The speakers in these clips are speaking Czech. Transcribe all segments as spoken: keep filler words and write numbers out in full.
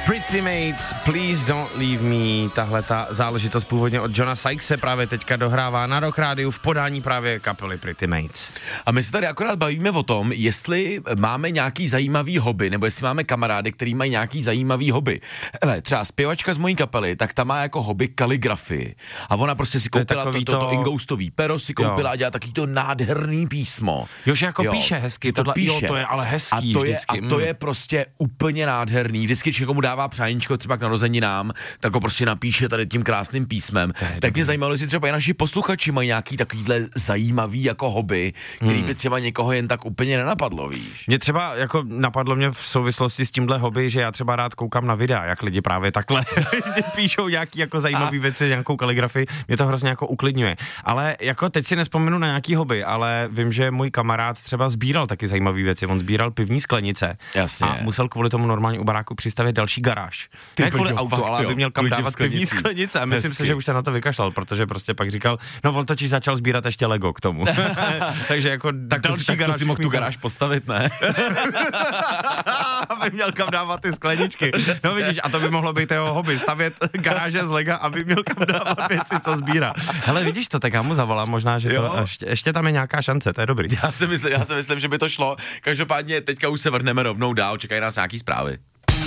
Pretty Mates, Please Don't Leave Me, tahle ta záležitost původně od Johna Sykese právě teďka dohrává na Rock Rádiu v podání právě kapely Pretty Mates. A my se tady akorát bavíme o tom, jestli máme nějaký zajímavý hobby, nebo jestli máme kamarády, který mají nějaký zajímavý hobby. Hele, třeba zpěvačka z mojí kapely, tak ta má jako hobby kaligrafii. A ona prostě si koupila to, to, to, to ingoustový pero, si koupila jo. a dělá taky to nádherný písmo. Jo, že jako jo, píše hezky, to píše. Jo, to je ale hezký a to je, vždycky. A to je prostě úplně nádherný. Vždycky, když někomu dává přáníčko třeba k narozeninám, tak ho prostě napíše tady tím krásným písmem. Tak dobrý. Mě zajímalo, jestli třeba i naši posluchači mají nějaký takovýhle zajímavý jako hobby, který hmm. by třeba někoho jen tak úplně nenapadlo, víš. Mě třeba jako napadlo mě v souvislosti s tímhle hobby, že já třeba rád koukám na videa, jak lidi právě takhle píšou nějaký jako zajímavý věci, nějakou kaligrafii. Mě to hrozně jako uklidňuje. Ale jako teď si nespomenu na nějaký hobby, ale vím, že můj kamarád třeba sbíral taky zajímavé věci. On sbíral pivní sklenice. Jasně. A musel kvůli tomu normálně u baráku přistavět další garáž. Ty ne kvůli auto, ale aby měl kam dávat pivní sklenice. A myslím si, že už se na to vykašlal, protože prostě pak říkal, no on totiž začal sbírat ještě Lego k tomu. Takže jako tak další to si, garáž. To si mohl tu garáž postavit, ne? Aby měl kam dávat ty skleničky. No vidíš, a to by mohlo být jeho hobby, stavět garáže z Lega, aby měl kam dávat věci, co sbírá. Hele, vidíš to, tak já mu zavolám, možná, že to, ještě, ještě tam je nějaká šance, to je dobrý. Já si myslím, já si myslím, že by to šlo. Každopádně teďka už se vrhneme rovnou dál, čekají nás nějaký zprávy.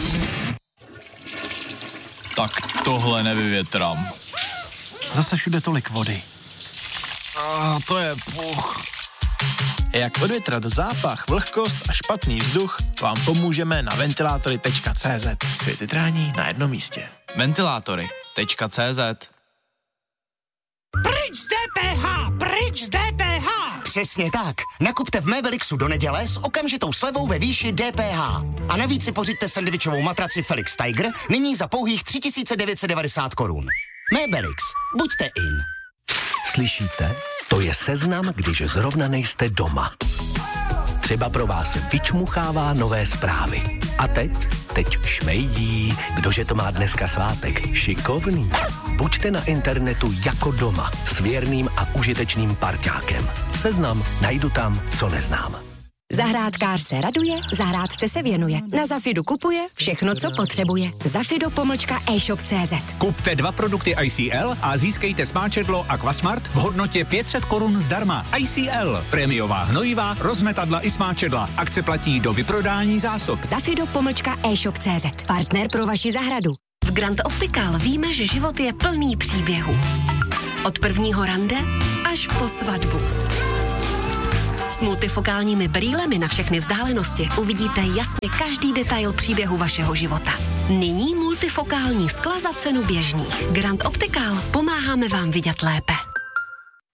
Tak tohle nevyvětrám. Zase všude tolik vody. A to je puch. Jak odvětrat zápach, vlhkost a špatný vzduch, vám pomůžeme na ventilátory tečka cé zet. Světytrání na jednom místě. Ventilátory tečka cé zet. Pryč z D P H! Pryč z D P H! Přesně tak. Nakupte v Mebelixu do neděle s okamžitou slevou ve výši D P H. A navíc si pořiďte sendvičovou matraci Felix Tiger nyní za pouhých tři tisíce devět set devadesát korun. Mebelix. Buďte in. Slyšíte? To je seznam, když zrovna nejste doma. Třeba pro vás vyčmuchává nové zprávy. A teď? Teď šmejdí. Kdože to má dneska svátek? Šikovný. Buďte na internetu jako doma. S věrným a užitečným parťákem. Seznam najdu tam, co neznám. Zahrádkář se raduje, zahrádce se věnuje. Na Zafidu kupuje všechno, co potřebuje. Zafido pomlčka e-shop tečka cé zet. Kupte dva produkty I C L a získejte smáčedlo Aquasmart v hodnotě pět set korun zdarma. I C L. Prémiová hnojiva, rozmetadla i smáčedla. Akce platí do vyprodání zásob. Zafido pomlčka e-shop tečka cé zet. Partner pro vaši zahradu. V Grand Optical víme, že život je plný příběhů. Od prvního rande až po svatbu. S multifokálními brýlemi na všechny vzdálenosti uvidíte jasně každý detail příběhu vašeho života. Nyní multifokální skla za cenu běžných. Grand Optical. Pomáháme vám vidět lépe.